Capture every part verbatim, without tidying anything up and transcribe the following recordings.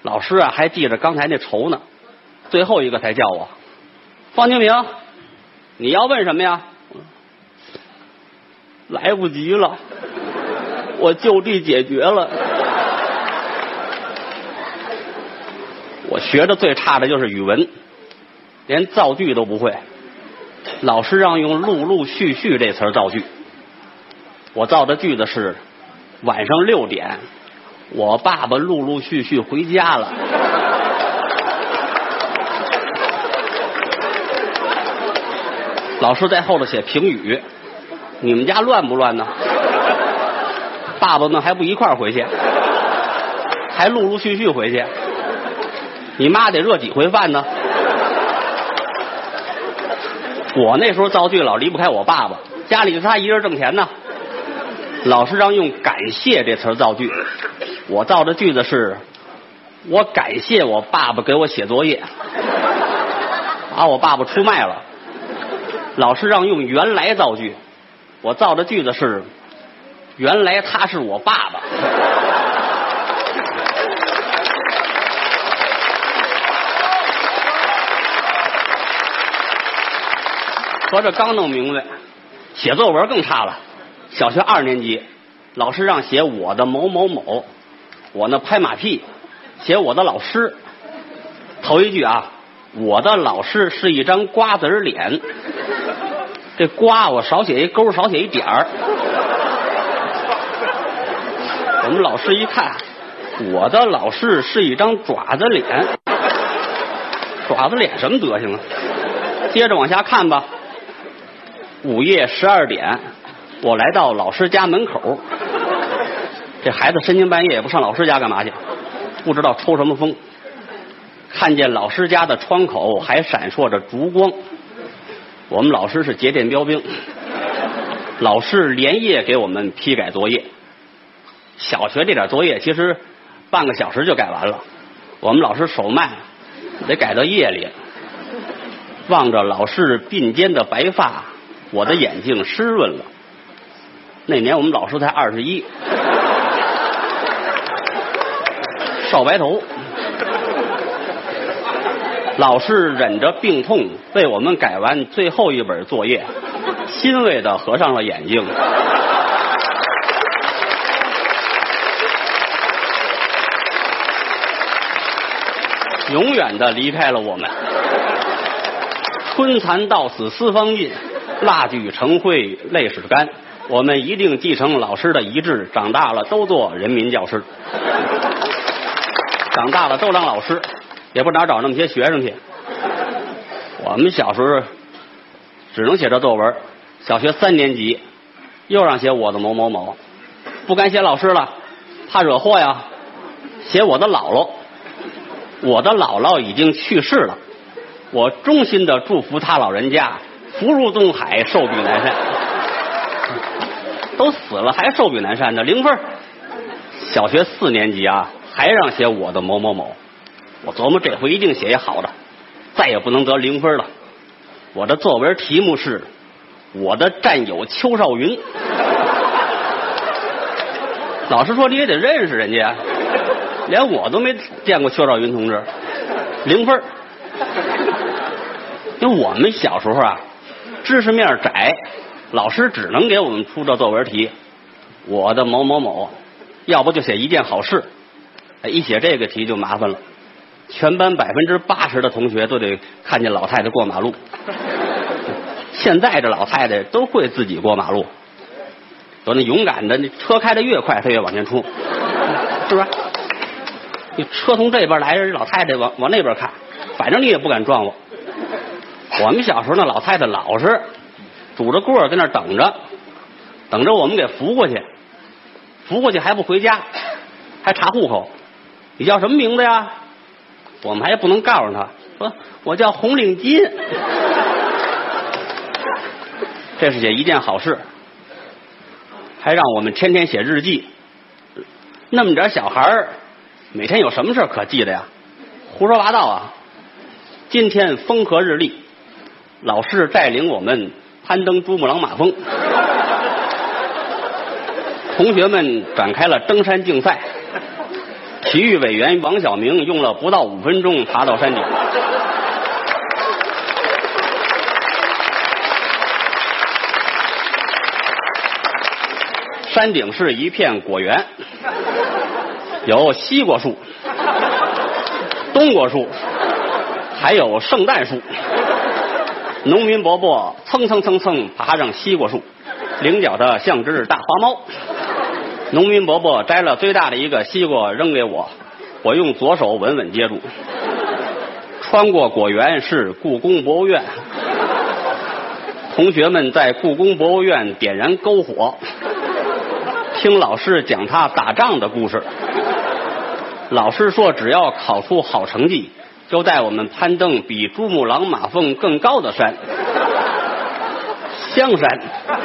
老师啊还记着刚才那仇呢，最后一个才叫我方清平，你要问什么呀？来不及了，我就地解决了。我学的最差的就是语文，连造句都不会。老师让用陆陆续续这词儿造句，我造的句子是晚上六点我爸爸陆陆续续回家了。老师在后头写评语，你们家乱不乱呢？爸爸们还不一块儿回去，还陆陆续续回去，你妈得热几回饭呢？我那时候造句老离不开我爸爸，家里就他一人挣钱呢。老师让用感谢这词造句，我造的句子是我感谢我爸爸给我写作业，把我爸爸出卖了。老师让用原来造句，我造的句子是原来他是我爸爸。合着刚弄明白，写作文更差了。小学二年级，老师让写我的某某某，我呢拍马屁，写我的老师。头一句啊，我的老师是一张瓜子脸，这瓜我少写一勾，少写一点儿。我们老师一看，我的老师是一张爪子脸，爪子脸什么德行啊？接着往下看吧。午夜十二点，我来到老师家门口。这孩子深更半夜也不上老师家干嘛去？不知道抽什么风。看见老师家的窗口还闪烁着烛光。我们老师是节电标兵，老师连夜给我们批改作业。小学这点作业其实半个小时就改完了，我们老师手慢，得改到夜里。望着老师鬓间的白发，我的眼睛湿润了。那年我们老师才二十一，少白头。老师忍着病痛为我们改完最后一本作业，欣慰地合上了眼睛。永远地离开了我们。春蚕到死丝方尽，蜡炬成灰泪始干。我们一定继承老师的遗志，长大了都做人民教师，长大了都当老师，也不哪找那么些学生去。我们小时候只能写这作文，小学三年级又让写我的某某某，不敢写老师了，怕惹祸呀，写我的姥姥。我的姥姥已经去世了，我衷心的祝福他老人家福如东海，寿比南山。都死了还寿比南山呢，零分。小学四年级啊，还让写我的某某某，我琢磨这回一定写一好的，再也不能得零分了。我的作文题目是我的战友邱少云。老师说你也得认识人家，连我都没见过邱少云同志，零分。因为我们小时候啊，知识面窄，老师只能给我们出这作文题，我的某某某，要不就写一件好事。一写这个题就麻烦了，全班百分之八十的同学都得看见老太太过马路。现在这老太太都会自己过马路，有那勇敢的，那车开得越快，她越往前冲，是不是？你车从这边来，老太太往往那边看，反正你也不敢撞我。我们小时候那老太太老实，拄着棍儿跟那等着，等着我们给扶过去，扶过去还不回家，还查户口。你叫什么名字呀？我们还不能告诉他，说我叫红领巾。这是写一件好事，还让我们天天写日记。那么点小孩儿，每天有什么事可记的呀？胡说八道啊！今天风和日丽，老师带领我们攀登珠穆朗玛峰，同学们展开了登山竞赛。 体育委员王晓明用了不到五分钟爬到山顶。山顶是一片果园，有西瓜树、冬瓜树，还有圣诞树。农民伯伯蹭蹭蹭蹭爬上西瓜树，菱角的像只大花猫。农民伯伯摘了最大的一个西瓜扔给我，我用左手稳稳接住。穿过果园是故宫博物院，同学们在故宫博物院点燃篝火，听老师讲他打仗的故事。老师说只要考出好成绩，就带我们攀登比珠穆朗玛峰更高的山——香山。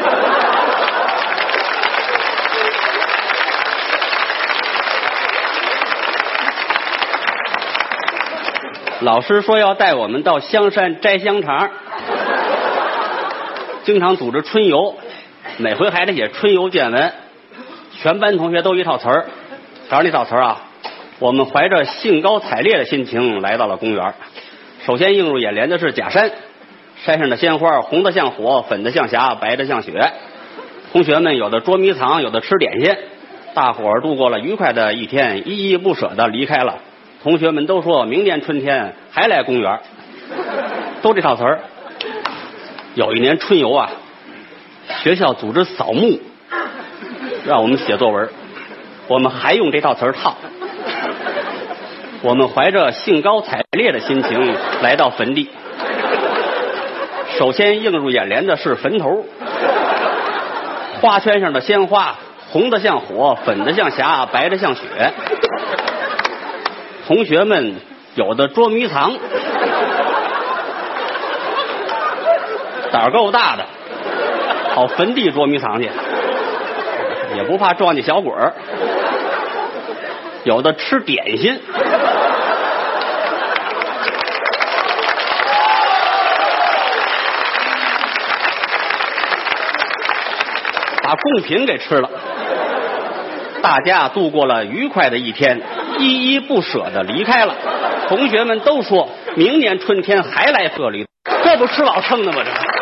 老师说要带我们到香山摘香肠，经常组织春游，每回还得写春游见闻。全班同学都一套词儿，瞧着那套词儿啊，我们怀着兴高采烈的心情来到了公园。首先映入眼帘的是假山，山上的鲜花红的像火，粉的像霞，白的像雪。同学们有的捉迷藏，有的吃点心，大伙儿度过了愉快的一天，依依不舍的离开了。同学们都说明年春天还来公园，都这套词儿。有一年春游啊，学校组织扫墓，让我们写作文，我们还用这套词儿套。我们怀着兴高采烈的心情来到坟地，首先映入眼帘的是坟头，花圈上的鲜花红的像火，粉的像霞，白的像雪。同学们有的捉迷藏，胆儿够大的，跑坟地捉迷藏去，也不怕撞见小鬼儿。有的吃点心，把贡品给吃了。大家度过了愉快的一天，依依不舍的离开了。同学们都说明年春天还来这里，这不吃饱撑的吗？这